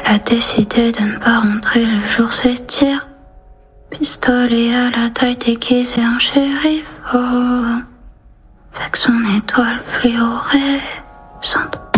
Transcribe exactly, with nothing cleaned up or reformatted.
Elle a décidé de ne pas rentrer le jour s'étire. Pistolet à la taille déguisé en shérif. Oh. Fait que son étoile fluorescente